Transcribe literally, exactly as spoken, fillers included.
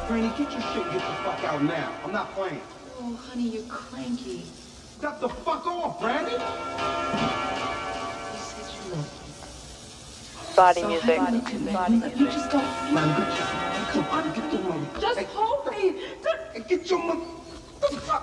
Granny, get your shit and get the fuck out now. I'm not playing. Oh, honey, you're cranky. Got the fuck off, Brandy! You said you loved me. Body So music. how do you do that? Body You music. just don't feel Man, it. get your, get your, get your mother. Just Hey, hold me. Get your mother.